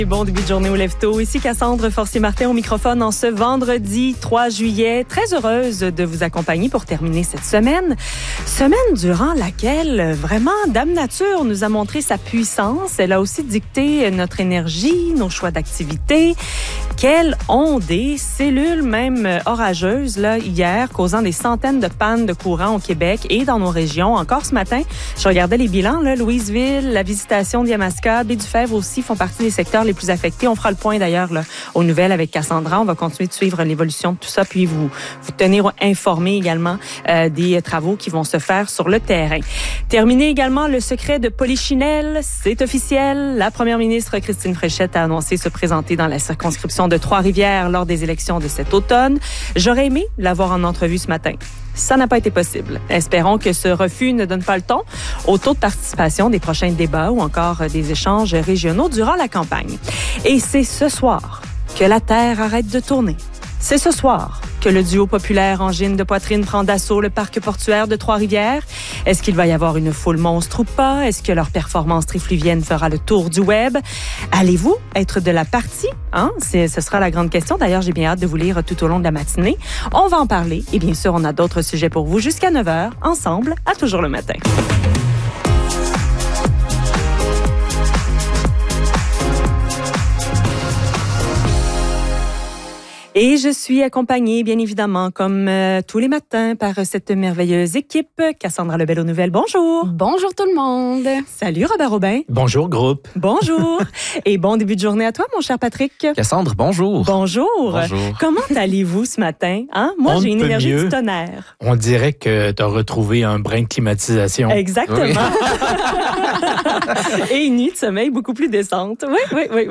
Bon début de journée au Lève-Tôt. Ici Cassandre Forcier-Martin au microphone en ce vendredi 3 juillet. Très heureuse de vous accompagner pour terminer cette semaine. Semaine durant laquelle, vraiment, Dame Nature nous a montré sa puissance. Elle a aussi dicté notre énergie, nos choix d'activité. Quelle onde et cellules même orageuses là, hier, causant des centaines de pannes de courant au Québec et dans nos régions. Encore ce matin, je regardais les bilans. Là, Louisville, la Visitation de Yamaska, Baie-du-Fèvre aussi font partie des secteurs les plus affectés. On fera le point d'ailleurs là, aux nouvelles avec Cassandra. On va continuer de suivre l'évolution de tout ça, puis vous tenir informés également des travaux qui vont se faire sur le terrain. Terminer également le secret de Polichinelle. C'est officiel. La première ministre Christine Fréchette a annoncé se présenter dans la circonscription de Trois-Rivières lors des élections de cet automne. J'aurais aimé l'avoir en entrevue ce matin. Ça n'a pas été possible. Espérons que ce refus ne donne pas le ton au taux de participation des prochains débats ou encore des échanges régionaux durant la campagne. Et c'est ce soir que la Terre arrête de tourner. C'est ce soir que le duo populaire Engine de Poitrine prend d'assaut le parc portuaire de Trois-Rivières. Est-ce qu'il va y avoir une foule monstre ou pas? Est-ce que leur performance trifluvienne fera le tour du web? Allez-vous être de la partie? Ce sera la grande question. D'ailleurs, j'ai bien hâte de vous lire tout au long de la matinée. On va en parler et bien sûr, on a d'autres sujets pour vous jusqu'à 9h, ensemble, à Toujours le matin. Et je suis accompagnée, bien évidemment, comme tous les matins, par cette merveilleuse équipe. Cassandra Lebel aux nouvelles, bonjour. Bonjour tout le monde. Salut Robert Aubin. Bonjour groupe. Bonjour. Et bon début de journée à toi, mon cher Patrick. Cassandre, bonjour. Bonjour. Bonjour. Comment allez-vous ce matin? Moi, j'ai une énergie du tonnerre. On dirait que tu as retrouvé un brin de climatisation. Exactement. Oui. Et une nuit de sommeil beaucoup plus décente. Oui.